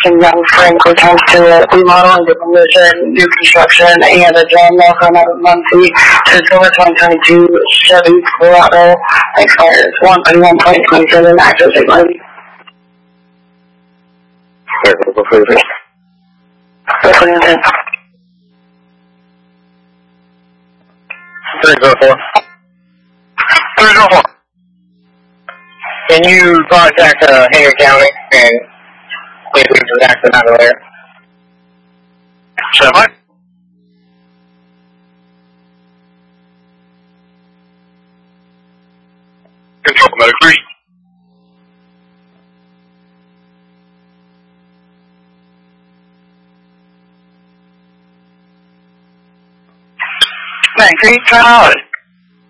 from Young Frank returns to remodeling, demolition, new construction, and a John Walker out of Muncie to Silver 2022 Chevy Colorado expires 1/31/2027 active state money. Go for it. Go for it. 304. 304. Can you contact Henry County and see if we can accident out of there? 7. Control Medic 3. Thanks, turn on.